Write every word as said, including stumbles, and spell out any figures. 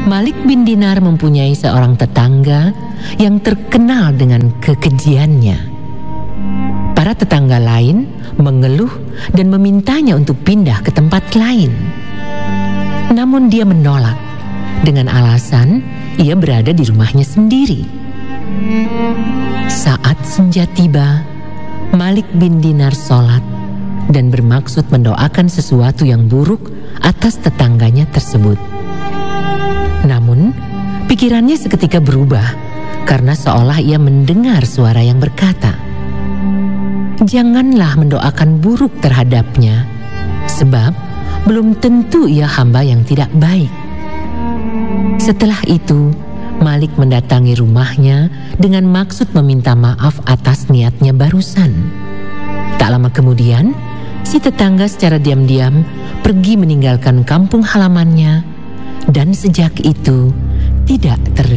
Malik bin Dinar mempunyai seorang tetangga yang terkenal dengan kekejiannya. Para tetangga lain mengeluh dan memintanya untuk pindah ke tempat lain. Namun dia menolak dengan alasan ia berada di rumahnya sendiri. Saat senja tiba, Malik bin Dinar sholat dan bermaksud mendoakan sesuatu yang buruk atas tetangganya tersebut. Namun, pikirannya seketika berubah karena seolah ia mendengar suara yang berkata, "Janganlah mendoakan buruk terhadapnya, sebab belum tentu ia hamba yang tidak baik." Setelah itu, Malik mendatangi rumahnya dengan maksud meminta maaf atas niatnya barusan. Tak lama kemudian, si tetangga secara diam-diam pergi meninggalkan kampung halamannya dan sejak itu tidak terlihat